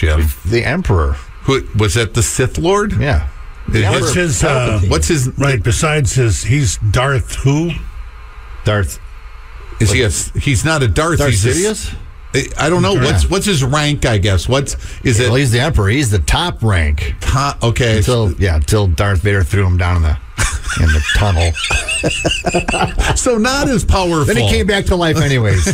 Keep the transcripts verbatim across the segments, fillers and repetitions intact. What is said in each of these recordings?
Jim? The Emperor. Who was that? The Sith Lord? Yeah. What's his? Uh, What's his? Right. Besides his, he's Darth who? Darth. Is he a? He's not a Darth. Darth he's a- Sidious? I don't know. Yeah. What's what's his rank? I guess. What's is it? Well, he's the Emperor. He's the top rank. Top, okay. Until yeah, until Darth Vader threw him down in the in the tunnel. So not as powerful. Then he came back to life anyways.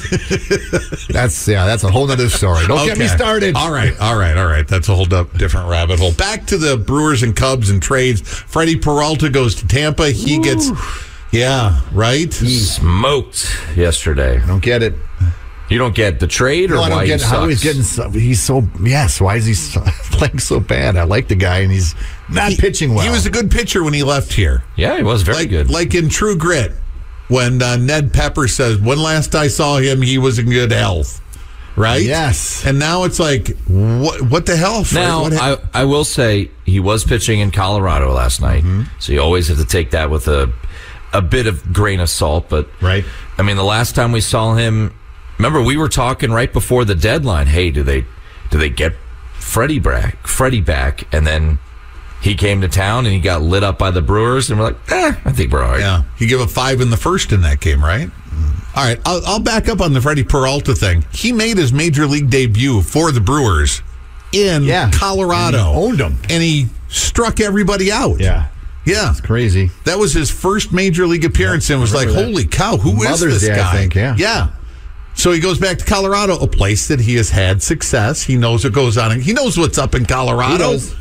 That's yeah, that's a whole nother story. Don't get me Okay. started. All right, all right, all right. That's a whole up different rabbit hole. Back to the Brewers and Cubs and trades. Freddie Peralta goes to Tampa. He Ooh. gets, yeah, right. He smoked yesterday. I don't get it. You don't get the trade, or no, I don't why get he how sucks? he's getting. So, he's so yes. Why is he so, playing so bad? I like the guy, and he's not he, pitching well. He was a good pitcher when he left here. Yeah, he was very like, good. Like in True Grit, when uh, Ned Pepper says, "When last I saw him, he was in good health." Right? Yes. And now it's like, what? What the hell? Fred? Now, what ha- I, I will say he was pitching in Colorado last night, mm-hmm. so you always have to take that with a a bit of grain of salt. But right. I mean, the last time we saw him. Remember, we were talking right before the deadline. Hey, do they do they get Freddie back? Freddie back, and then he came to town and he got lit up by the Brewers, and we're like, eh, I think we're all right. Yeah, he gave a five in the first in that game, right? Mm. All right, I'll, I'll back up on the Freddie Peralta thing. He made his major league debut for the Brewers in yeah. Colorado, and he owned them, and he struck everybody out. Yeah. Yeah. It's crazy. That was his first major league appearance, yeah, and was like, that. holy cow, who Mother's is this Day, guy? I think, yeah. Yeah. So he goes back to Colorado, a place that he has had success. He knows what goes on. He knows what's up in Colorado. He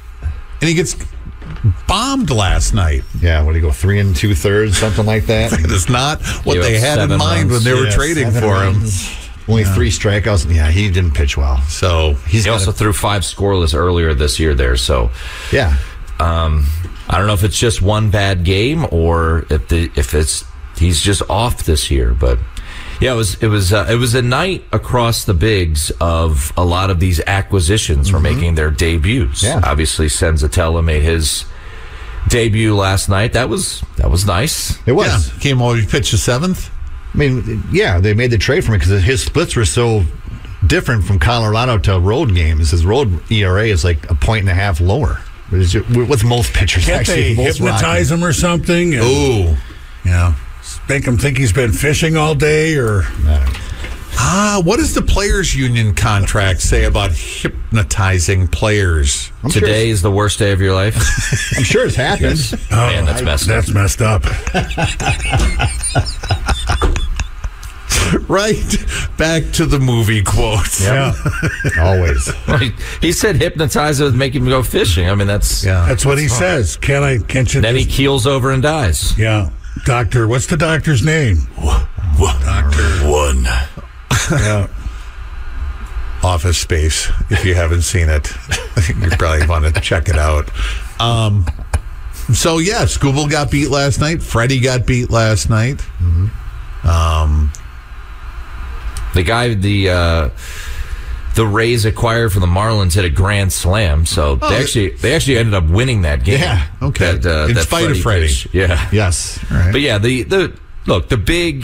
and he gets bombed last night. Yeah, what do you go, three and two thirds, something like that? It is not what He they had in mind runs. when they were yeah, trading for runs. him. Only yeah. three strikeouts. Yeah, he didn't pitch well. So he's he also a, threw five scoreless earlier this year there. So yeah, um, I don't know if it's just one bad game or if the if it's he's just off this year, but. Yeah, it was it was uh, it was a night across the bigs of a lot of these acquisitions mm-hmm. were making their debuts. Yeah. Obviously, Senzatella made his debut last night. That was that was nice. It was. Yeah. Came over, he pitched the seventh. I mean, yeah, they made the trade for him because his splits were so different from Colorado to road games. His road E R A is like a point and a half lower. With most pitchers, Can't actually, they most hypnotize rocking. him or something? Ooh, yeah. Make him think he's been fishing all day, or ah, what does the players' union contract say about hypnotizing players? I'm Today sure is the worst day of your life. I'm sure it's happened. Yes. Oh, man, that's messed that's up. messed up. Right, back to the movie quotes. Yeah, always. Well, he, he said hypnotize it with make him go fishing. I mean, that's yeah, that's what he wrong. says. Can I? Can't you? Then just, he keels over and dies. Yeah. Doctor, what's the doctor's name? Doctor One. Yeah. Office Space. If you haven't seen it, you probably want to check it out. Um, so yeah, Scooble got beat last night. Freddie got beat last night. Mm-hmm. Um, the guy, the uh, the Rays acquired from the Marlins hit a grand slam, so oh, they actually they actually ended up winning that game. Yeah, okay. That, uh, In that spite of Freddie. pitched. Yeah. Yes. All right. But yeah, the, the look, the big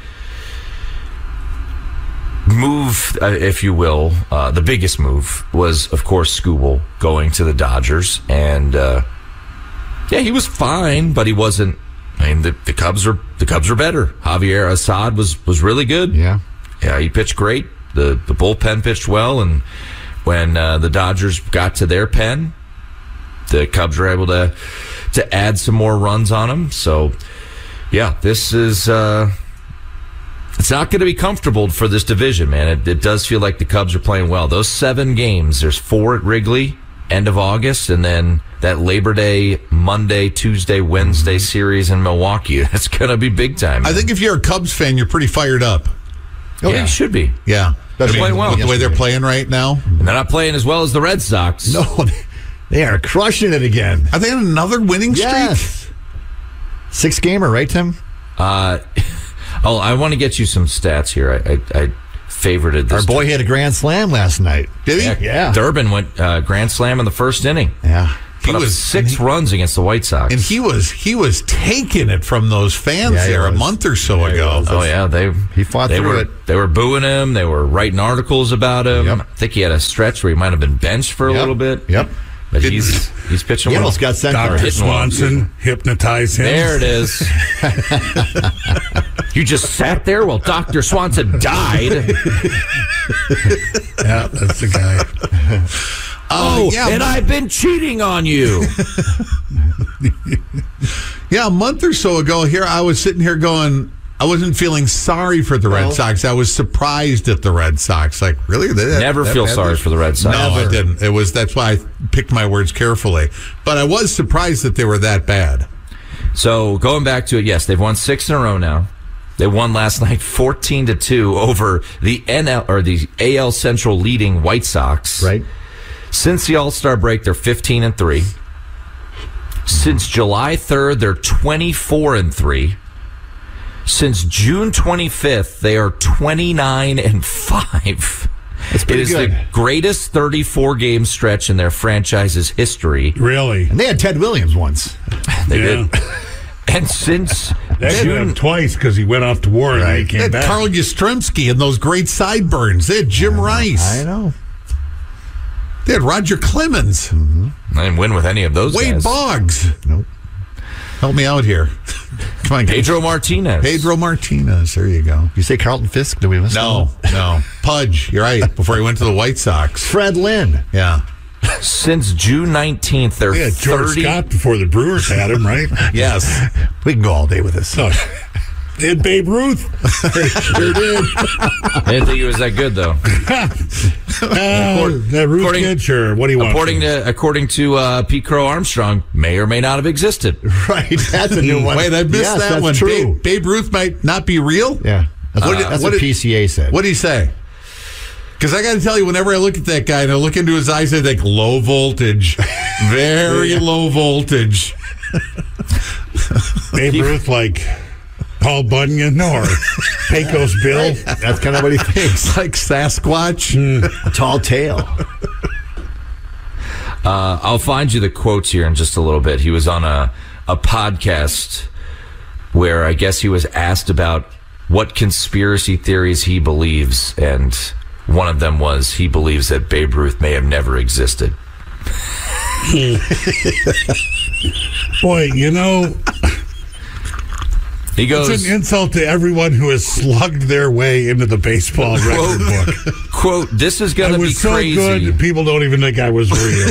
move, uh, if you will, uh, the biggest move was, of course, Scooble going to the Dodgers. And, uh, yeah, he was fine, but he wasn't. I mean, the, the Cubs were the Cubs were better. Javier Assad was, was really good. Yeah. Yeah, he pitched great. The the bullpen pitched well, and when uh, the Dodgers got to their pen, the Cubs were able to to add some more runs on them. So, yeah, this is uh, it's not going to be comfortable for this division, man. It, it does feel like the Cubs are playing well. Those seven games, there's four at Wrigley, end of August, and then that Labor Day, Monday, Tuesday, Wednesday series in Milwaukee. That's going to be big time, man. I think if you're a Cubs fan, you're pretty fired up. Oh, yeah, you should be. Yeah. They're playing well. With the way they're playing right now. And they're not playing as well as the Red Sox. No, they are crushing it again. Are they on another winning streak? Yes. Six gamer, right, Tim? Uh, oh, I want to get you some stats here. I, I, I favorited this. Our boy hit a grand slam last night. Did he? Yeah. Durbin went uh, grand slam in the first inning. Yeah. He Put up was six and he, runs against the White Sox. and he was he was taking it from those fans Yeah, he there a was. month or so Yeah, he ago. was. Oh yeah, they He fought they through were, it. They were booing him. They were writing articles about him. Yep. I think he had a stretch where he might have been benched for a Yep. little bit. Yep. But Didn't- he's he's pitching He well. almost got sent Doctor for it. hitting well. Swanson hypnotized him. There it is. You just sat there while Doctor Swanson died. Yeah, that's the guy. Oh, yeah, and but- I've been cheating on you. Yeah, a month or so ago here, I was sitting here going, I wasn't feeling sorry for the Red Well- Sox. I was surprised at the Red Sox. Like, really? They, that- Never that feel bad? sorry for the Red Sox. No, I didn't. It was that's why I picked my words carefully. But I was surprised that they were that bad. So going back to it, yes, they've won six in a row now. They won last night fourteen to two over the N L or the A L Central leading White Sox. Right. Since the All-Star break, they're fifteen and three. Since July third, they're twenty-four and three. Since June twenty-fifth, they are twenty-nine and five. That's It pretty is good. the greatest thirty-four game stretch in their franchise's history. Really? And they had Ted Williams once. They Yeah. did. And since They had June, him twice because he went off to war and then he They came had back. Carl Yastrzemski and those great sideburns. They had Jim Rice. I know. They had Roger Clemens. I didn't win with any of those Wade guys. Boggs. Nope. Help me out here. Come on, guys. Pedro Martinez. Pedro Martinez. There you go. You say Carlton Fisk? Do we miss No, no. Pudge. You're right. Before he went to the White Sox. Fred Lynn. Yeah. Since June nineteenth, they're They had George thirty. Scott before the Brewers had him, right? Yes. We can go all day with this. So, they had Babe Ruth. They sure did. I didn't think he was that good, though. Uh, that Ruth according- kid, sure. What do you want? According from him? to according to uh, Pete Crow Armstrong, may or may not have existed. Right. That's a new one. Wait, I missed Yes, that that's one. True. Babe, Babe Ruth might not be real? Yeah. That's What what, did- that's what what, did- P C A said. What do you say? Because I got to tell you, whenever I look at that guy and I look into his eyes, I think low voltage. Very low voltage. Babe Ruth, like Paul Bunyan or Pecos Bill. That's kind of what he thinks. Like Sasquatch. A tall tale. Uh, I'll find you the quotes here in just a little bit. He was on a, a podcast where I guess he was asked about what conspiracy theories he believes, and one of them was he believes that Babe Ruth may have never existed. Boy, you know, He it's goes, an insult to everyone who has slugged their way into the baseball record book. quote, this is going I to be was so crazy. good that people don't even think I was real.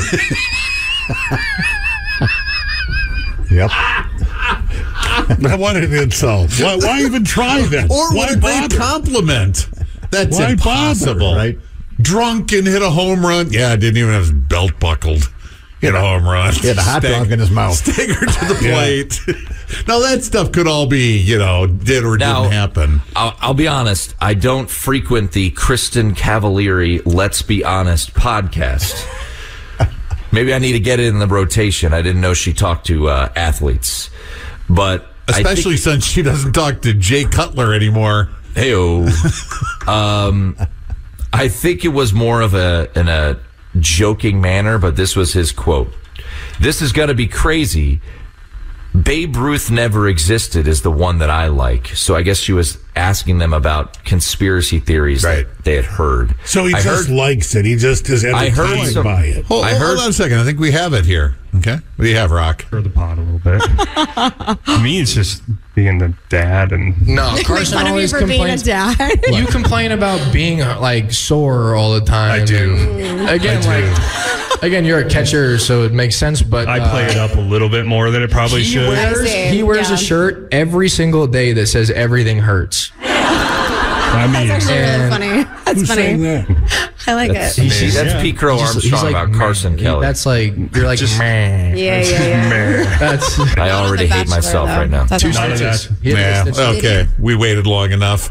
Yep. What an insult. Why, why even try that? Or why what a great bother? compliment. That's Why impossible. bother, right? Drunk and hit a home run. Yeah, didn't even have his belt buckled. Hit a home run. He had a hot Stag- dog in his mouth. Stagger to the plate. Now, that stuff could all be, you know, did or Now- didn't happen. I'll, I'll be honest. I don't frequent the Kristen Cavalieri Let's Be Honest podcast. Maybe I need to get it in the rotation. I didn't know she talked to uh, athletes, but I think- Especially since she doesn't talk to Jay Cutler anymore. Heyo. um, I think it was more of a in a joking manner, but this was his quote. This is going to be crazy. Babe Ruth never existed is the one that I like. So I guess she was asking them about conspiracy theories Right. that they had heard. So he I just heard, likes it. He just is I heard entertained some- by it. Hold, I hold heard- on a second. I think we have it here. Okay. What do you have, Rock? Stir the pot a little bit. To me, it's just being the dad and No, Make Carson fun of me always for being a complains. dad. You complain about being like sore all the time. I do. and Again, I do. like again, you're a catcher, so it makes sense. But I uh, play it up a little bit more than it probably He should. wears, I see, he wears yeah. a shirt every single day that says everything hurts. I mean, That's actually really And- funny. That's Who's saying funny. that? I like it. See, see, that's Yeah. Pete Crow He's just- Armstrong he's like, about "Meh." Carson Kelly. That's like you're like Just- man. Yeah, yeah, yeah. That's I already The hate Bachelor, myself though. right now. That's two all. None of stitches. that. He had Yeah. the stitches. Okay. We waited long enough.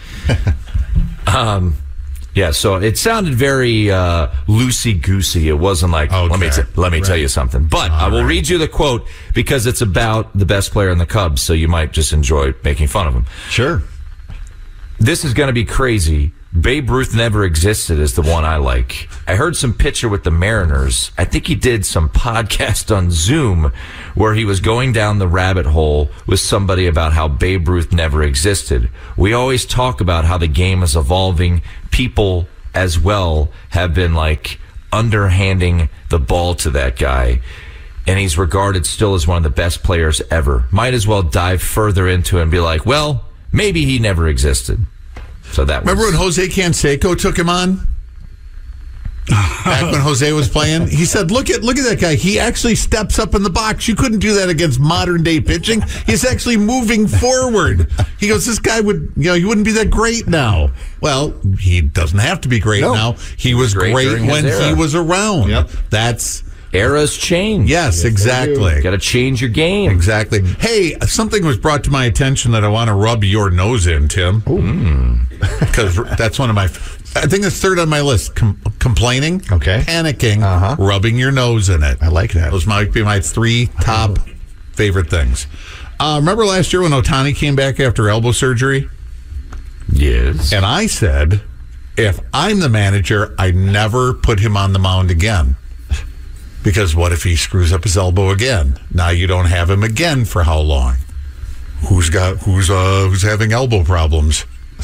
Um, yeah, so it sounded very uh, loosey goosey. It wasn't like let me Okay. t- let me tell you something. But I will read you the quote because it's about the best player in the Cubs, so you might just enjoy making fun of him. Sure. This is going to be crazy. Babe Ruth Never Existed is the one I like. I heard some pitcher with the Mariners. I think he did some podcast on Zoom where he was going down the rabbit hole with somebody about how Babe Ruth never existed. We always talk about how the game is evolving. People as well have been like underhanding the ball to that guy. And he's regarded still as one of the best players ever. Might as well dive further into it and be like, well, maybe he never existed. So that Remember was, when Jose Canseco took him on? Back when Jose was playing, he said, "Look at look at that guy. He actually steps up in the box. You couldn't do that against modern day pitching. He's actually moving forward." He goes, "This guy would, you know, he wouldn't be that great now." Well, he doesn't have to be great No. now. He was Great great, during his when era. he was around. Yep. That's eras change. yes, exactly. Got to change your game. Exactly. Hey, something was brought to my attention that I want to rub your nose in, Tim. Because that's one of my, I think it's third on my list. Com- complaining, Okay. panicking, Uh-huh. rubbing your nose in it. I like that. Those might be my three top favorite things. Uh, remember last year when Ohtani came back after elbow surgery? Yes. And I said, if I'm the manager, I never put him on the mound again. Because what if he screws up his elbow again? Now you don't have him again for how long? Who's got who's uh who's having elbow problems?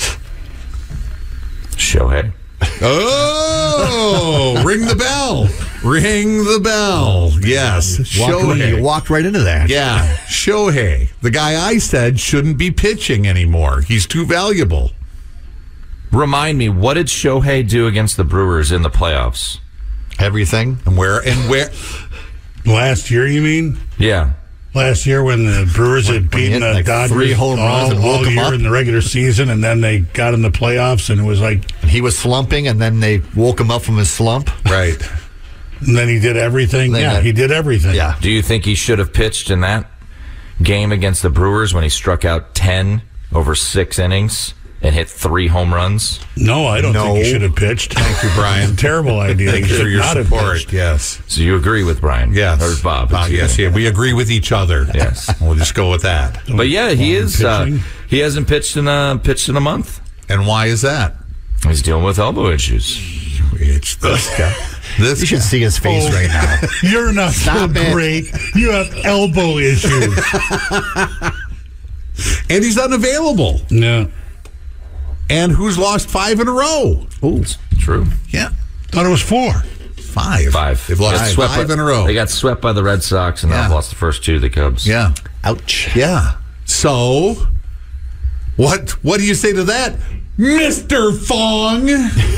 Shohei. Oh, ring the bell. Ring the bell. Yes. Walked right, you Shohei. walked right into that. Yeah, Shohei. The guy I said shouldn't be pitching anymore. He's too valuable. Remind me, what did Shohei do against the Brewers in the playoffs? Everything. And where and where Last year, you mean? Yeah. Last year when the Brewers When- had when he beaten hit, the like, Dodgers three home runs all, and woke all them year up. in the regular season, and then they got in the playoffs, and it was like, And he was slumping, and then they woke him up from his slump. right. and then he did everything. They yeah, had- he did everything. Yeah. Do you think he should have pitched in that game against the Brewers when he struck out ten over six innings and hit three home runs? No, I don't No. think he should have pitched. Thank you, Brian. Terrible idea. Thank He you for should your not have support. pitched. Yes. So you agree with Brian? Yes. Or Bob? Uh, excuse yes, me. yeah. We agree with each other. Yes. We'll just go with that. But yeah, he is. Uh, Pitching. he hasn't pitched in a pitched in a month. And why is that? He's dealing with elbow issues. It's this guy. This You should guy. see his face Oh. right now. You're not Stop so it. great. You have elbow issues. And he's unavailable. No. And who's lost five in a row? It's true. Yeah. Thought it was four. Five. Five. They've lost Got five, swept by- in a row. They got swept by the Red Sox and now Yeah. have lost the first two to the Cubs. yeah. Ouch. Yeah. So, what what do you say to that, Mister Fong?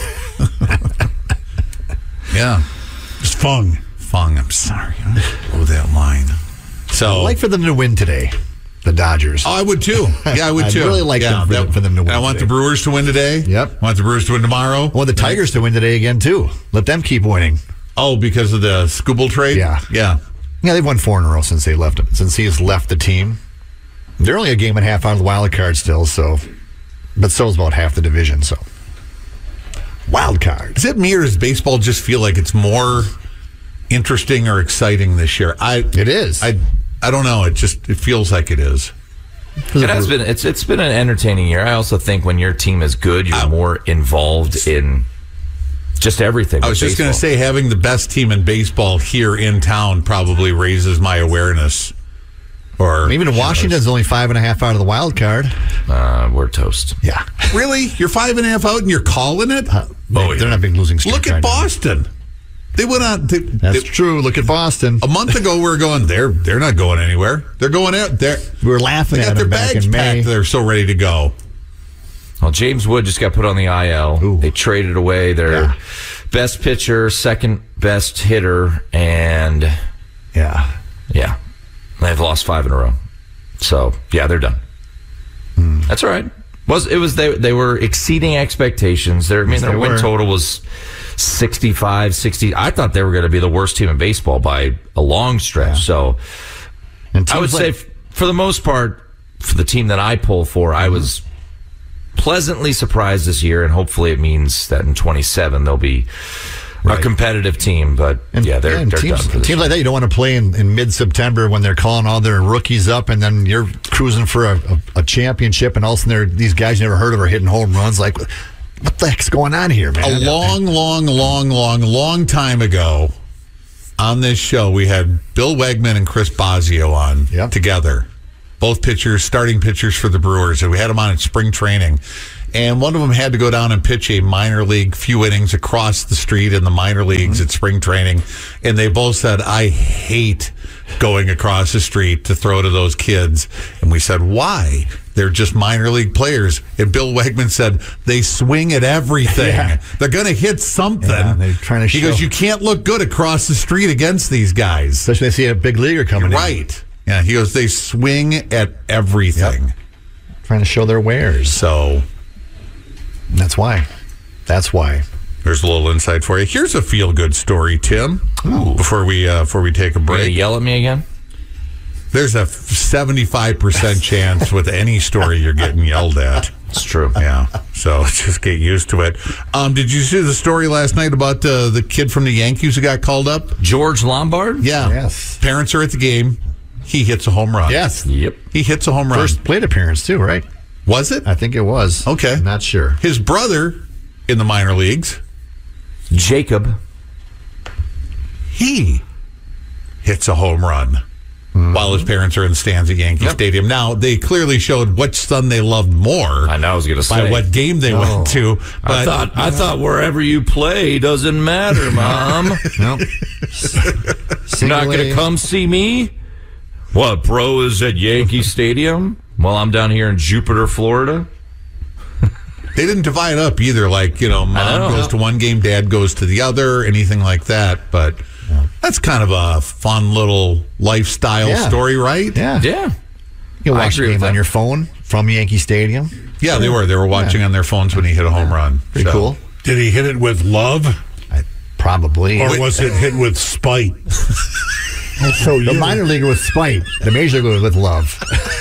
Yeah. It's fung. Fong, I'm sorry. Oh, that line. So, I'd like for them to win today, the Dodgers. oh, I would too. Yeah, I would I'd too. really like yeah, them for, that- for them to win. I want today. the Brewers to win today. Yep. I want the Brewers to win tomorrow. I want the Tigers to win today again, too. Let them keep winning. Oh, because of the Skubal trade? Yeah. Yeah. Yeah, they've won four in a row since they left. Since he has left the team, they're only a game and a half out of the wild card still. So, but so is about half the division. So, wild card. Is it me or does baseball just feel like it's more interesting or exciting this year? I It is. I I don't know. It just it feels like it is. It has been. It's it's been an entertaining year. I also think when your team is good, you're Ow. more involved in just everything. I with was just going to baseball. say having the best team in baseball here in town probably raises my awareness. Or Even Washington's only five and a half out of the wild card. uh, we're toast. Yeah. really, you're five and a half out and you're calling it. Oh, they're not big losing streak. Look right at now. Boston. They went on. They, That's they- true. Look at Boston. A month ago, we were going. They're they're not going anywhere. They're going out. They're We were laughing they got at their them back bags in May. packed. They're so ready to go. Well, James Wood just got put on the I L. Ooh. They traded away their Yeah. best pitcher, second best hitter, and Yeah. yeah, they've lost five in a row. So yeah, they're done. Hmm. That's all right. Was it was they they were exceeding expectations. Their I mean Yes, their they win were. total was sixty-five, sixty. I thought they were going to be the worst team in baseball by a long stretch. So And I would teams say, like- f- for the most part, for the team that I pull for, I was pleasantly surprised this year, and hopefully it means that in twenty-seven they'll be a competitive team. But And, yeah, they're, and they're teams, done for this teams year. like that, you don't want to play in, in mid-September when they're calling all their rookies up, and then you're cruising for a, a, a championship, and all of a sudden they're- these guys you never heard of are hitting home runs. Like, what the heck's going on here, man? A long, long, long, long, long time ago on this show, we had Bill Wegman and Chris Bosio on Yep. together. Both pitchers, starting pitchers for the Brewers. And we had them on in spring training. And one of them had to go down and pitch a minor league few innings across the street in the minor leagues mm-hmm. at spring training. And they both said, I hate going across the street to throw to those kids. And we said, why? They're just minor league players. And Bill Wegman said, they swing at everything. Yeah. They're going to hit something. Yeah, they're trying to he show. goes, you can't look good across the street against these guys. Especially when they see a big leaguer coming You're in. Right. Yeah, he goes, they swing at everything. Yep. Trying to show their wares. So that's why. That's why. There's a little insight for you. Here's a feel-good story, Tim. Ooh. Before we uh, before we take a break. Are you yell at me again? There's a seventy-five percent chance with any story you're getting yelled at. It's true. Yeah. So just get used to it. Um, did you see the story last night about uh, the kid from the Yankees who got called up? George Lombard? Yeah. Yes. Parents are at the game. He hits a home run. Yes. Yep. He hits a home run. First plate appearance, too, right? Was it? I think it was. Okay. I'm not sure. His brother in the minor leagues, Jacob, he hits a home run mm-hmm. while his parents are in the stands at Yankee yep. Stadium. Now, they clearly showed which son they loved more. I know I was going to say. By what game they no. went to. But I thought I thought wherever you play doesn't matter, Mom. Nope. You're not going to come see me? What, bro is at Yankee Stadium while I'm down here in Jupiter, Florida? They didn't divide up either, like, you know, mom know. goes to one game, dad goes to the other, anything like that. But yeah. that's kind of a fun little lifestyle yeah. story, right? Yeah. Yeah. You watch the game on your phone from Yankee Stadium. Yeah, they were. They were watching yeah. on their phones when he hit a home run. Pretty so. cool. Did he hit it with love? I, probably. Or was it hit with spite? So the minor leaguer with spite. The major leaguer with love.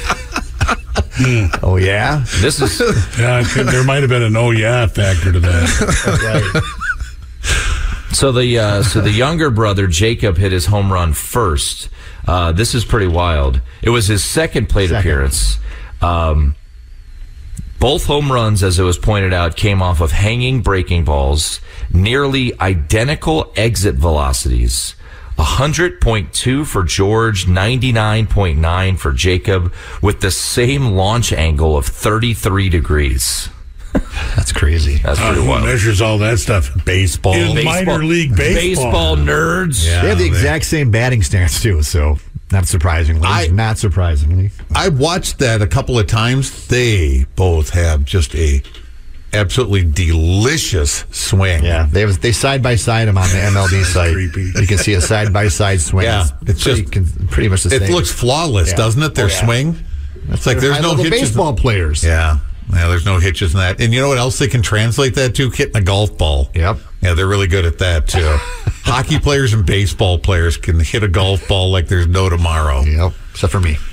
Mm. Oh, yeah? This is. Yeah, could, there might have been an oh, yeah factor to that. Right. So the uh, so the younger brother, Jacob, hit his home run first. Uh, this is pretty wild. It was his second plate second. appearance. Um, both home runs, as it was pointed out, came off of hanging breaking balls, nearly identical exit velocities. one hundred point two for George, ninety-nine point nine for Jacob, with the same launch angle of thirty-three degrees. That's crazy. That's pretty uh, who wild. measures all that stuff? Baseball. In baseball. minor league baseball. Baseball nerds. Yeah, they have the they, exact same batting stance, too, so not surprisingly. I, not surprisingly. I watched that a couple of times. They both have just a absolutely delicious swing. Yeah, they have, they side by side them on the M L B site. Creepy. You can see a side by side swing. Yeah, it's, it's pretty, just con, pretty much the it same. It looks flawless, yeah. doesn't it? Their oh, yeah. swing. It's like there's no hitches. Baseball players. Yeah, yeah. There's no hitches in that. And you know what else they can translate that to? Hitting a golf ball. Yep. Yeah, they're really good at that too. Hockey players and baseball players can hit a golf ball like there's no tomorrow. Yep. Except for me.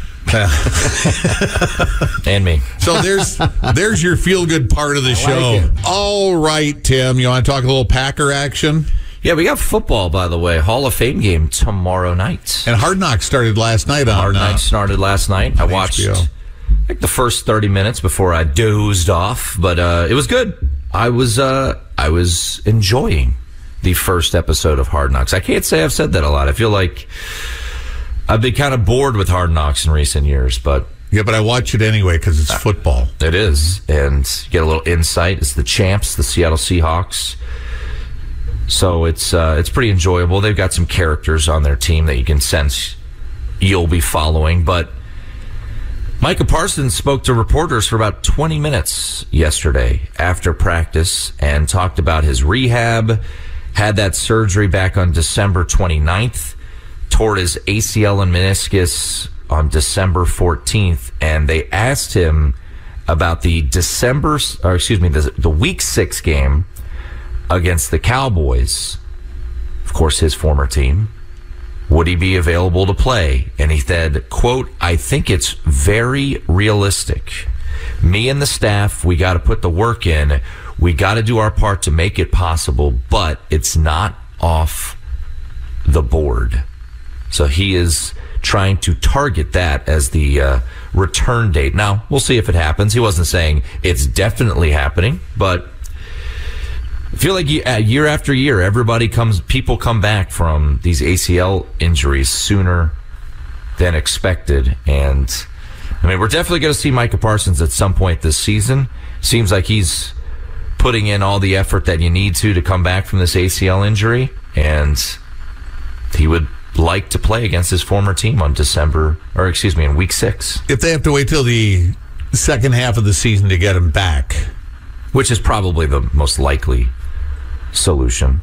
And me. So there's there's your feel good part of the I show. Like All right, Tim, you want to talk a little Packer action? Yeah, we got football, by the way. Hall of Fame game tomorrow night. And Hard Knocks started last night. On, Hard Knocks uh, started last night. I watched H B O. I think the first thirty minutes before I dozed off, but uh, it was good. I was uh, I was enjoying the first episode of Hard Knocks. I can't say I've said that a lot. I feel like I've been kind of bored with Hard Knocks in recent years, but yeah, but I watch it anyway because it's football. It is, and get a little insight. It's the champs, the Seattle Seahawks. So it's uh, it's pretty enjoyable. They've got some characters on their team that you can sense you'll be following. But Micah Parsons spoke to reporters for about twenty minutes yesterday after practice and talked about his rehab. Had that surgery back on December twenty-ninth. Tore his A C L and meniscus on December fourteenth, and they asked him about the December, or excuse me, the, the week six game against the Cowboys, of course, his former team. Would he be available to play? And he said, quote, I think it's very realistic. Me and the staff, we got to put the work in. We got to do our part to make it possible, but it's not off the board. So he is trying to target that as the uh, return date. Now, we'll see if it happens. He wasn't saying it's definitely happening, but I feel like you, uh, year after year, everybody comes, people come back from these A C L injuries sooner than expected. And I mean, we're definitely going to see Micah Parsons at some point this season. Seems like he's putting in all the effort that you need to to come back from this A C L injury. And he would like to play against his former team on December, or excuse me, in week six. If they have to wait till the second half of the season to get him back, which is probably the most likely solution.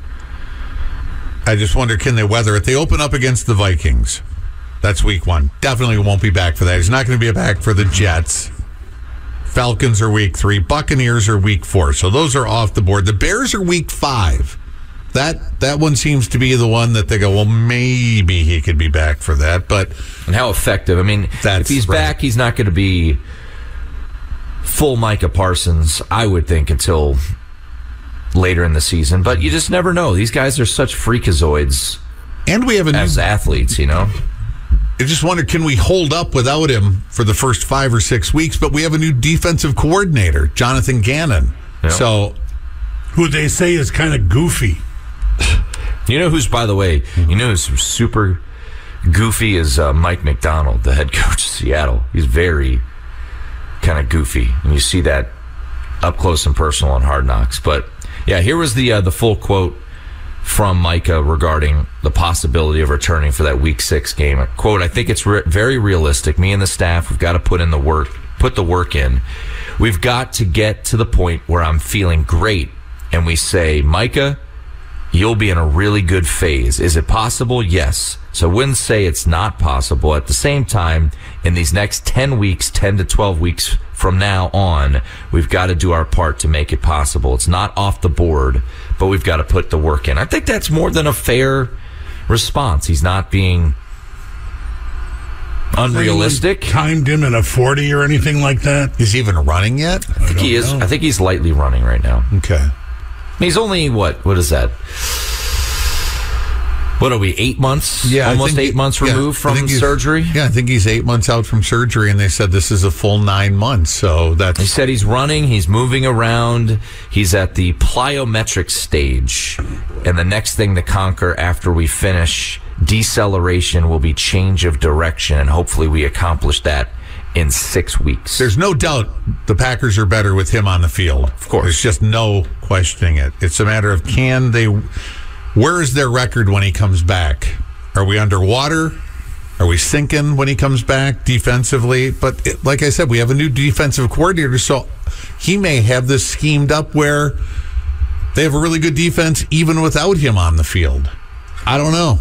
I just wonder, can they weather it? They open up against the Vikings. That's week one. Definitely won't be back for that. He's not going to be back for the Jets. Falcons are week three. Buccaneers are week four. So those are off the board. The Bears are week five. That that one seems to be the one that they go, well, maybe he could be back for that. But and how effective? I mean, that's if he's right. back, he's not going to be full Micah Parsons, I would think, until later in the season. But you just never know. These guys are such freakazoids and we have a new, as athletes, you know? I just wonder, can we hold up without him for the first five or six weeks? But we have a new defensive coordinator, Jonathan Gannon. Yeah. So, who they say is kind of goofy. You know who's, by the way, you know who's super goofy is uh, Mike McDonald, the head coach of Seattle. He's very kind of goofy, and you see that up close and personal on Hard Knocks. But yeah, here was the uh, the full quote from Micah regarding the possibility of returning for that week six game. Quote, I think it's re- very realistic. Me and the staff, we've got to put in the work, put the work in. We've got to get to the point where I'm feeling great. And we say, Micah, you'll be in a really good phase. Is it possible? Yes. So I wouldn't say it's not possible. At the same time, in these next ten weeks, ten to twelve weeks from now on, we've got to do our part to make it possible. It's not off the board, but we've got to put the work in. I think that's more than a fair response. He's not being unrealistic. Timed him in a forty or anything like that. is he even running yet? I think he is. I think he's lightly running right now. Okay. He's only, what? What is that? What are we, eight months? Yeah, I Almost think eight he- months yeah, removed I from think he's- surgery? Yeah, I think he's eight months out from surgery, and they said this is a full nine months. So that's. He said he's running, he's moving around, he's at the plyometric stage. And the next thing to conquer after we finish deceleration will be change of direction, and hopefully we accomplish that in six weeks. There's no doubt the Packers are better with him on the field. Of course. There's just no questioning it. It's a matter of can they. Where is their record when he comes back? Are we underwater? Are we sinking when he comes back defensively? But it, like I said, we have a new defensive coordinator, so he may have this schemed up where they have a really good defense even without him on the field. I don't know.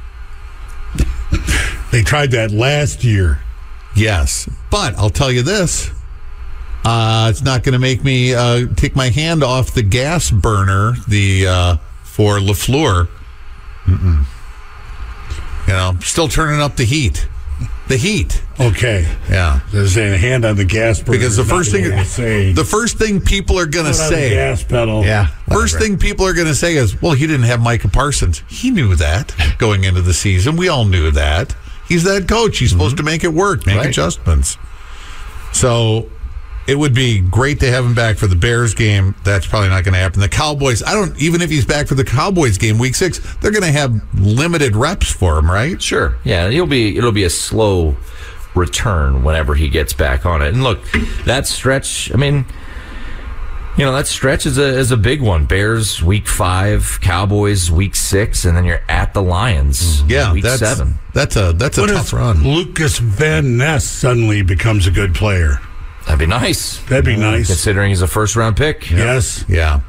They tried that last year. Yes, but I'll tell you this. Uh, it's not going to make me uh, take my hand off the gas burner the uh, for LaFleur. Mm-mm. You know, still turning up the heat. The heat. Okay. Yeah. They're saying a hand on the gas burner. Because the is not first what thing they say. the first thing people are going to Foot on the say. gas pedal. Yeah. First whatever. thing people are going to say is, well, he didn't have Micah Parsons. He knew that going into the season. We all knew that. He's that coach. He's supposed to make it work, make Right. adjustments. So it would be great to have him back for the Bears game. That's probably not going to happen. The Cowboys, I don't, even if he's back for the Cowboys game week six, they're going to have limited reps for him, right? Sure. Yeah, he'll be it'll be a slow return whenever he gets back on it. And look, that stretch, I mean, you know, that stretch is a is a big one. Bears week five, Cowboys week six, and then you're at the Lions Yeah, week that's seven. that's a that's a What tough if run. Lucas Van Ness suddenly becomes a good player? That'd be nice. That'd be nice. Considering he's a first round pick. Yes. Yeah.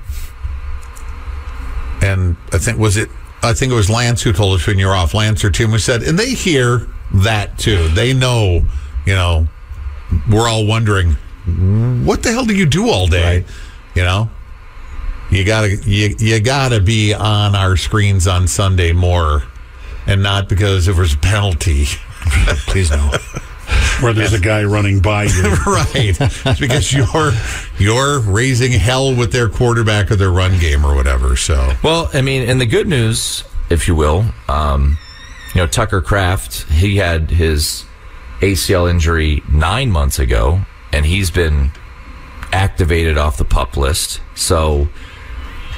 And I think was it I think it was Lance who told us when you're off. Lance or Tim who said, and they hear that too. They know, you know, we're all wondering, what the hell do you do all day? Right. You know? You gotta you, you gotta be on our screens on Sunday more, and not because there was a penalty. Please no. Where there's a guy running by you. Right. It's because you're you're raising hell with their quarterback or their run game or whatever. So Well, I mean, and the good news, if you will, um, you know, Tucker Kraft, he had his A C L injury nine months ago, and he's been activated off the PUP list. So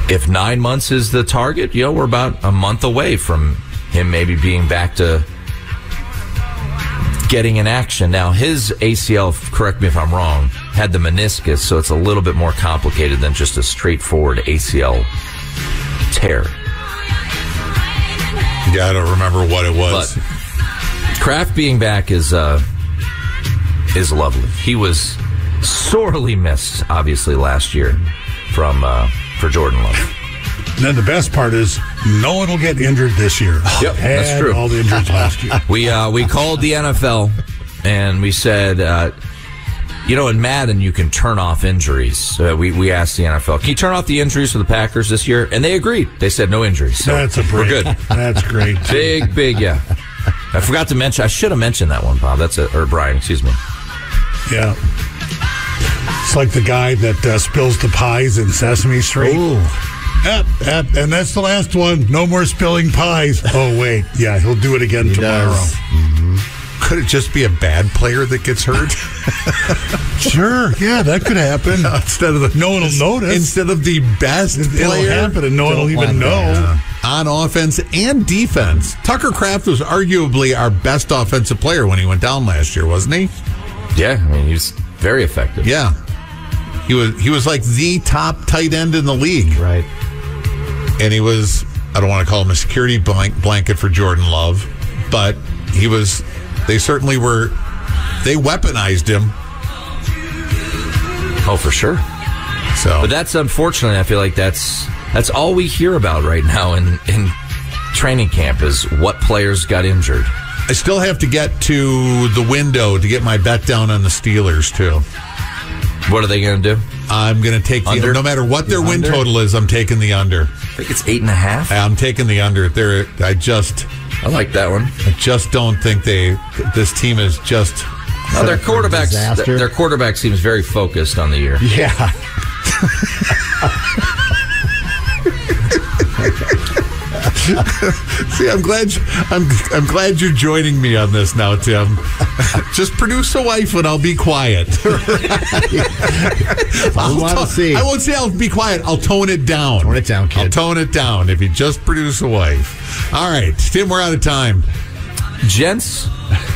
if nine months is the target, you know, we're about a month away from him maybe being back to getting in action. Now, his A C L, correct me if I'm wrong, had the meniscus, so it's a little bit more complicated than just a straightforward A C L tear. Yeah, I don't remember what it was. But Kraft being back is uh, is lovely. He was sorely missed, obviously, last year from uh, for Jordan Love. And then the best part is no one will get injured this year. Yep, Had that's true. all the injuries last year. We uh, we called the N F L and we said, uh, you know, in Madden you can turn off injuries. Uh, we we asked the N F L, can you turn off the injuries for the Packers this year? And they agreed. They said no injuries. So That's a break. we're good. That's great. Big, big, yeah. I forgot to mention. I should have mentioned that one, Bob. That's a, or Brian. Excuse me. Yeah. It's like the guy that uh, spills the pies in Sesame Street. Ooh. Yep, yep, and that's the last one. No more spilling pies. Oh, wait. Yeah, he'll do it again He tomorrow. does. Could it just be a bad player that gets hurt? Sure. Yeah, that could happen. instead of the No one will notice. Instead of the best It'll player happen and no one will Don't even want know. that. on offense and defense. Tucker Kraft was arguably our best offensive player when he went down last year, wasn't he? Yeah, I mean, he was very effective. Yeah. He was he was like the top tight end in the league. Right. And he was, I don't want to call him a security blank, blanket for Jordan Love, but he was, they certainly were, they weaponized him. Oh, for sure. So, But that's unfortunately, I feel like that's that's all we hear about right now in, in training camp is what players got injured. I still have to get to the window to get my bet down on the Steelers, too. What are they going to do? I'm going to take the, Under? no matter what their win Under? total is, I'm taking the under. I think it's eight and a half. I'm taking the under. They're, I just, I like that one. I just don't think they, this team is just, No, their quarterbacks, disaster. their quarterback seems very focused on the year. Yeah. see, I'm glad, you- I'm, I'm glad you're joining me on this now, Tim. Just produce a wife and I'll be quiet. I want to- to see. I won't say I'll be quiet. I'll tone it down. Tone it down, kid. I'll tone it down if you just produce a wife. All right, Tim, we're out of time. Gents,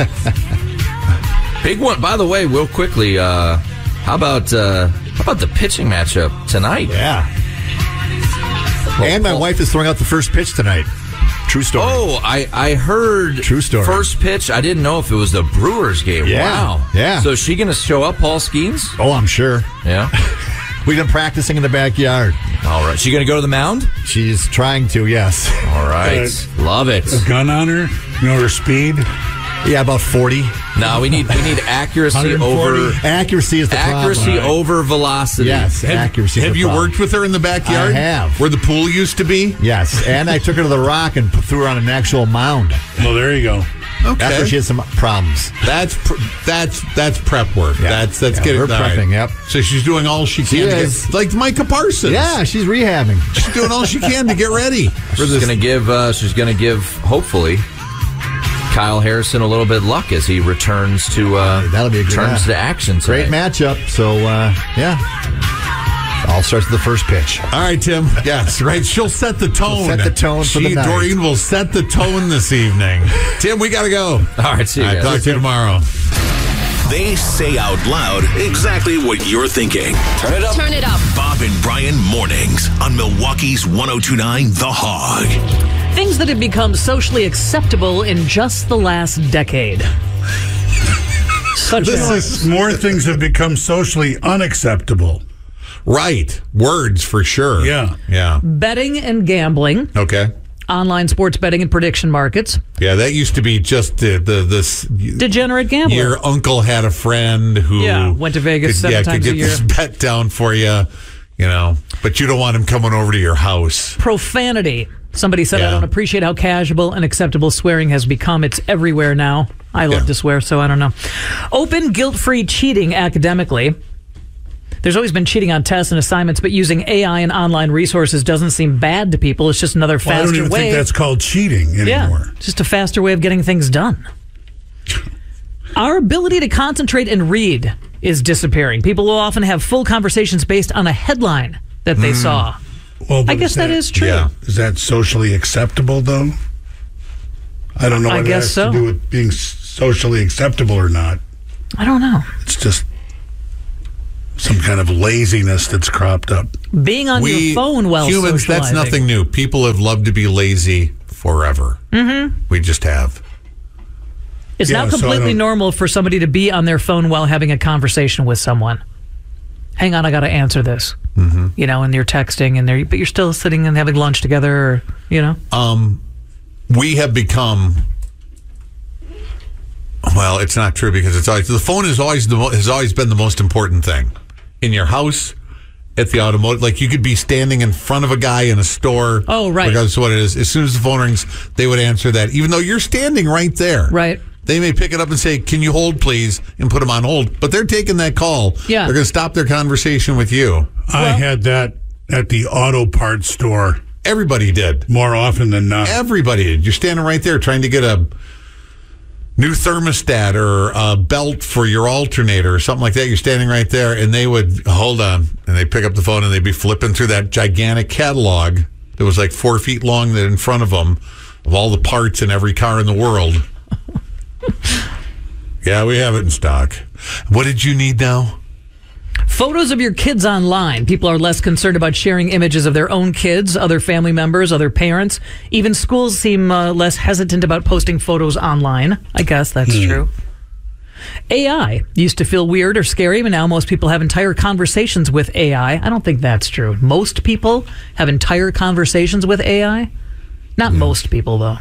big one. By the way, real quickly, uh, how about uh, how about the pitching matchup tonight? Yeah. And my wife is throwing out the first pitch tonight. True story. Oh, I, I heard True story. first pitch. I didn't know if it was the Brewers game. Yeah, Wow. yeah. So is she going to show up, Paul Skeens? Oh, I'm sure. Yeah. We've been practicing in the backyard. All right. She going to go to the mound? She's trying to, yes. All right. Uh, Love it. A gun on her? You know her speed? Yeah, about forty. No, we need we need accuracy one forty. over Accuracy is the accuracy problem. over velocity. Yes, accuracy. is Have the you problem. worked with her in the backyard? I have. Where the pool used to be? Yes, and I took her to the rock and put- threw her on an actual mound. Well, there you go. Okay. That's where she had some problems. That's pr- that's that's prep work. Yeah. That's that's Yeah, getting we're all right. prepping, yep. So she's doing all she She can. to is. get, like Micah Parsons. Yeah, she's rehabbing. she's doing all she can to get ready for She's this. going to give. Uh, she's going to give. Hopefully, Kyle Harrison a little bit of luck as he returns to. Uh, That'll be a good returns match. to action. Great tonight. matchup. So, uh, yeah. All starts with the first pitch. All right, Tim. Yes, right. She'll set the tone. She'll set the tone for she, the night. Doreen will set the tone this evening. Tim, we got to go. All right. See you All right, guys. talk to you tomorrow. They say out loud exactly what you're thinking. Turn it up. Turn it up. Bob and Brian mornings on Milwaukee's one oh two point nine The Hog. Things that have become socially acceptable in just the last decade. Such This as is more things have become socially unacceptable. Right. Words for sure. Yeah. Yeah. betting and gambling, Okay. online sports betting and prediction markets, Yeah, that used to be just the the this. degenerate gambling. Your uncle had a friend who Yeah, went to Vegas could, seven yeah, times could a get this year. bet down for you, you know, but you don't want him coming over to your house. Profanity. Somebody said, Yeah. I don't appreciate how casual and acceptable swearing has become. It's everywhere now. I love Yeah. to swear, so I don't know. Open, guilt-free cheating academically. There's always been cheating on tests and assignments, but using A I and online resources doesn't seem bad to people. It's just another Well, I faster don't even way. think that's called cheating yeah, anymore. just a faster way of getting things done. Our ability to concentrate and read is disappearing. People will often have full conversations based on a headline that they saw. Well, I but guess that is true. Yeah. Is that socially acceptable, though? I don't know I what it guess has so. to do with being s- socially acceptable or not. I don't know. It's just some kind of laziness that's cropped up. Being on your phone while humans, that's socializing. nothing new. People have loved to be lazy forever. Mm-hmm. We just have. It's Yeah, now so I completely don't- normal for somebody to be on their phone while having a conversation with someone. Hang on, I got to answer this. Mm-hmm. You know, and you're texting, and they're but you're still sitting and having lunch together, or, you know. Um, we have become. Well, it's not true because it's always the phone is always the mo- has always been the most important thing in your house, at the automotive. Like you could be standing in front of a guy in a store. Oh, right. Regardless of what it is, as soon as the phone rings, they would answer that, even though you're standing right there. Right. They may pick it up and say, "Can you hold, please?" and put them on hold. But they're taking that call. Yeah. They're going to stop their conversation with you. I Well- had that at the auto parts store Everybody did. more often than not. Everybody did. You're standing right there trying to get a new thermostat or a belt for your alternator or something like that. You're standing right there, and they would, hold on, and they pick up the phone, and they'd be flipping through that gigantic catalog that was like four feet long that in front of them of all the parts in every car in the world. Yeah, we have it in stock. What did you need now? Photos of your kids online. People are less concerned about sharing images of their own kids, other family members, other parents. Even schools seem uh, less hesitant about posting photos online. I guess that's true. A I used to feel weird or scary, but now most people have entire conversations with A I. I don't think that's true. Most people have entire conversations with A I. Not most people, though.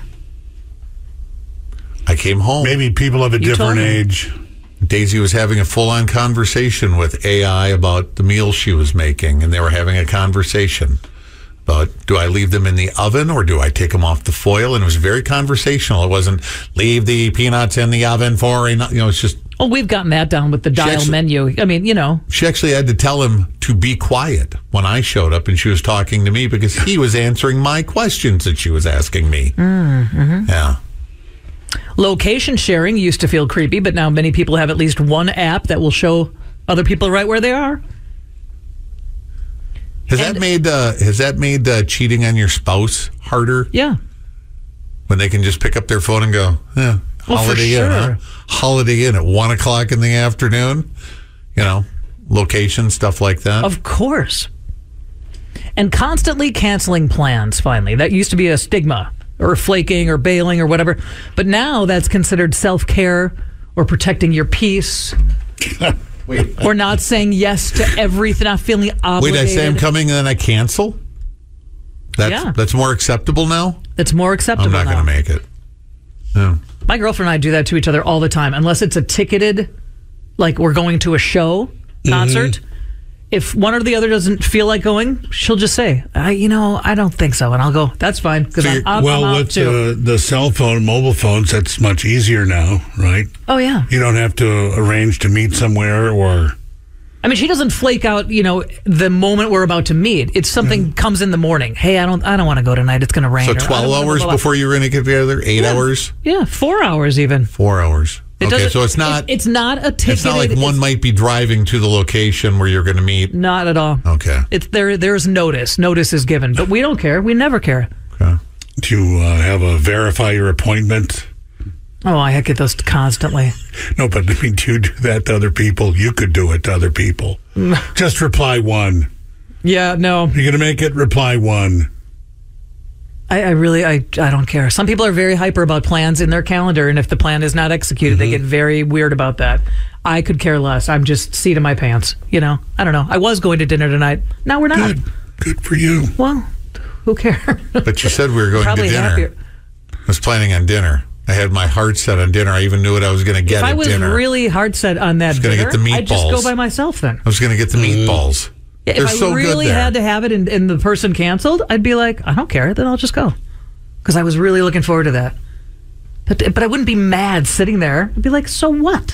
I came home. Maybe people of a You told different me. age. Daisy was having a full-on conversation with A I about the meal she was making, and they were having a conversation about, do I leave them in the oven or do I take them off the foil? And it was very conversational. It wasn't, leave the peanuts in the oven for, a, you know, it's just, Oh, we've gotten that down with the dial actually- menu. I mean, you know. she actually had to tell him to be quiet when I showed up and she was talking to me because he was answering my questions that she was asking me. Mm-hmm. Yeah. Location sharing used to feel creepy, but now many people have at least one app that will show other people right where they are. Has And- that made uh, has that made uh, cheating on your spouse harder? Yeah. When they can just pick up their phone and go, yeah, Well, for Holiday Inn, huh? sure. Holiday Inn at one o'clock in the afternoon. You know, location, stuff like that. Of course. And constantly canceling plans, finally. That used to be a stigma, or flaking, or bailing, or whatever. But now that's considered self-care, or protecting your peace, Wait, or not saying yes to everything, not feeling wait, obligated. I say I'm coming and then I cancel? That's, Yeah. that's more acceptable now? That's more acceptable I'm not now. going to make it. No. My girlfriend and I do that to each other all the time, unless it's a ticketed, like we're going to a show, concert. If one or the other doesn't feel like going, she'll just say, I, you know, I don't think so. And I'll go, that's fine. Because So I'm, you're- I'm, Well, I'm out with too. the, the cell phone, mobile phones, that's much easier now, right? Oh, yeah. You don't have to arrange to meet somewhere or... I mean, she doesn't flake out, you know, the moment we're about to meet. It's something comes in the morning. Hey, I don't I don't want to go tonight. It's going to rain. So or, I don't twelve wanna hours blah, blah, blah. before you're going to get together? Eight Yeah. hours? Yeah, four hours even. Four hours. It okay, doesn't- so it's not It's, it's not a ticketed. it's not like one it's might be driving to the location where you're going to meet. Not at all. Okay. It's there. There's notice. Notice is given, but we don't care. We never care. Okay. Do you uh, have a verify your appointment? Oh, I get those constantly. No, but I mean, do you do that to other people? You could do it to other people. Just reply one. Yeah, no. You're going to make it reply one. I, I really, I, I don't care. Some people are very hyper about plans in their calendar, and if the plan is not executed, they get very weird about that. I could care less. I'm just seat in my pants. You know, I don't know. I was going to dinner tonight. Now we're not. Good. Good for you. Well, who cares? But you said we were going Probably to dinner. happier. I was planning on dinner. I had my heart set on dinner. I even knew what I was going to get If I at was dinner. really hard set on that gonna dinner, get the I'd just go meatballs. by myself then. I was going to get the meatballs. Yeah, They're if I so really good there. had to have it and, and the person canceled, I'd be like, I don't care. Then I'll just go. Because I was really looking forward to that. But, but I wouldn't be mad sitting there. I'd be like, so what?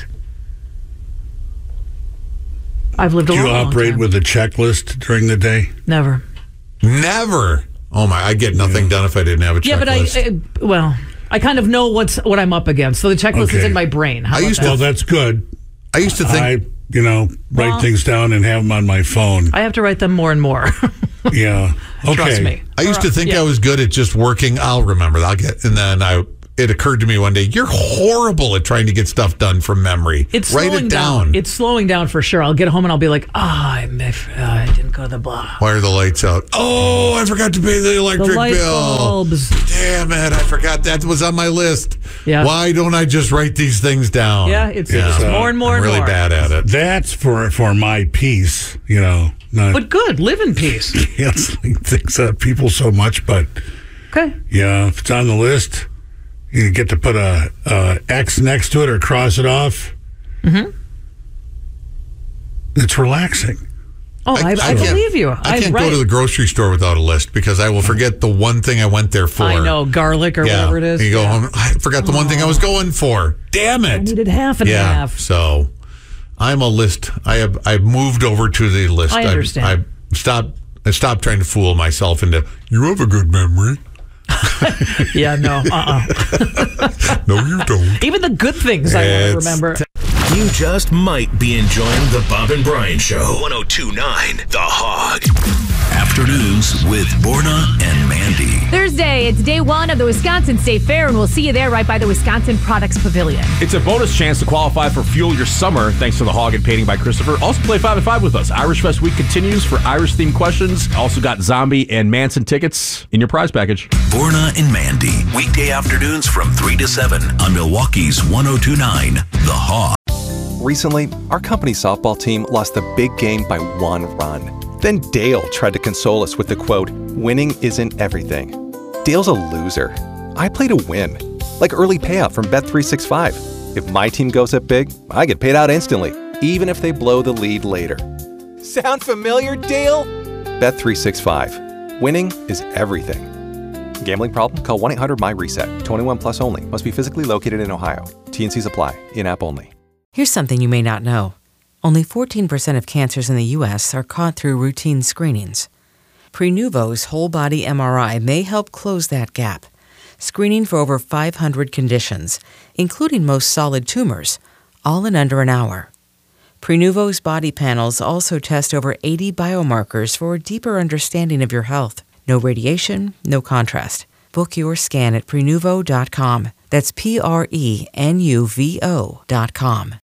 I've lived a Do you long, long operate time. with a checklist during the day? Never. Never. Oh my! I'd get nothing done if I didn't have a checklist. Yeah, but I, I, well, I kind of know what's what I'm up against. So the checklist is Okay. in my brain. How I about used that? to- Well, that's good. I used to think I, you know, write Well- things down and have them on my phone. I have to write them more and more. Yeah. Okay. Trust me. I used to think Yeah. I was good at just working. I'll remember. I'll get, and then I. It occurred to me one day, you're horrible at trying to get stuff done from memory. It's Write slowing it down. It's slowing down for sure. I'll get home and I'll be like, ah, I, miff- uh, I didn't go to the blah. Why are the lights out? Oh, I forgot to pay the The electric light bill. bulbs. Damn it! I forgot that was on my list. Yeah. Why don't I just write these things down? Yeah, it's, it's more and more I'm and really more. bad at it. That's for for my peace, you know. Not But good, live in peace. canceling things up people so much, but Okay. yeah, if it's on the list, you get to put a, a X next to it or cross it off. Mm-hmm. It's relaxing. Oh, I, I, can't- believe you. I can't right. go to the grocery store without a list because I will forget the one thing I went there for. I know, garlic or Yeah. whatever it is. You go Yeah. home. I forgot the one thing I was going for. Damn it! I needed half and yeah. half. So I'm a list. I have. I've moved over to the list. I understand. I, I stopped. I stopped trying to fool myself into. You have a good memory. Yeah, no, uh-uh. No, you don't. Even the good things I want to It's remember. You just might be enjoying the Bob and Brian Show. one oh two point nine The Hog. Afternoons with Borna and Mandy. Thursday, it's day one of the Wisconsin State Fair, and we'll see you there right by the Wisconsin Products Pavilion. It's a bonus chance to qualify for Fuel Your Summer, thanks to the Hog and Painting by Christopher. Also play five and five with us. Irish Fest Week continues for Irish-themed questions. Also got Zombie and Manson tickets in your prize package. Borna and Mandy. Weekday afternoons from three to seven on Milwaukee's one oh two point nine The Hog. Recently, our company's softball team lost the big game by one run. Then Dale tried to console us with the quote, "Winning isn't everything." Dale's a loser. I play to win. Like early payout from Bet three sixty-five. If my team goes up big, I get paid out instantly, even if they blow the lead later. Sound familiar, Dale? Bet three sixty-five. Winning is everything. Gambling problem? Call one eight hundred M Y reset. twenty-one plus only. Must be physically located in Ohio. T N Cs apply. In-app only. Here's something you may not know. Only fourteen percent of cancers in the U S are caught through routine screenings. Prenuvo's whole-body M R I may help close that gap, screening for over five hundred conditions, including most solid tumors, all in under an hour. Prenuvo's body panels also test over eighty biomarkers for a deeper understanding of your health. No radiation, no contrast. Book your scan at Prenuvo dot com. That's P R E N U V O dot com.